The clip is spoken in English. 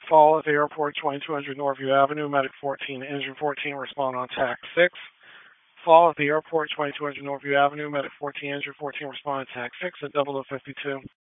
Fall at the airport, 2200 Northview Avenue, medic 14, engine 14, respond on TAC 6. Fall at the airport, 2200 Northview Avenue, medic 14, engine 14, respond on TAC 6 at 0052.